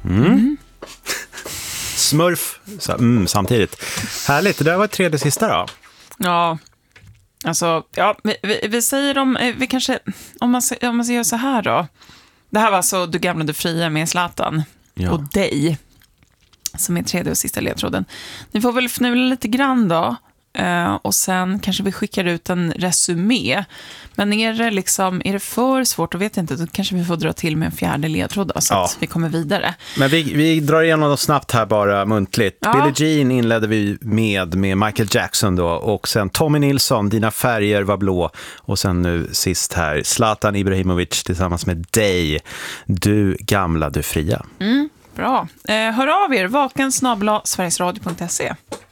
Smurf samtidigt. Härligt, det där var tredje sista då. Ja, alltså, ja, vi säger vi kanske, om man säger så här då. Det här var alltså Du gamla, du fria med Zlatan och dig, som är tredje och sista ledtråden. Ni får väl fnula lite grann då. Och sen kanske vi skickar ut en resumé. Men är det för svårt, då vet jag inte, då kanske vi får dra till med en fjärde ledtråd då, så att vi kommer vidare. Men vi drar igenom det snabbt här bara muntligt. Billie Jean inledde vi med Michael Jackson då, och sen Tommy Nilsson, Dina färger var blå, och sen nu sist här Zlatan Ibrahimovic tillsammans med dig, Du gamla, du fria. Bra. Hör av er, vaken@sverigesradio.se.